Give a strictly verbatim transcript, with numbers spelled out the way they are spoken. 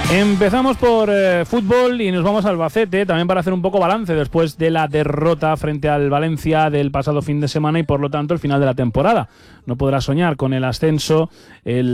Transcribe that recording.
Empezamos por eh, fútbol y nos vamos al Albacete, también para hacer un poco balance después de la derrota frente al Valencia del pasado fin de semana y por lo tanto el final de la temporada. No podrá soñar con el ascenso el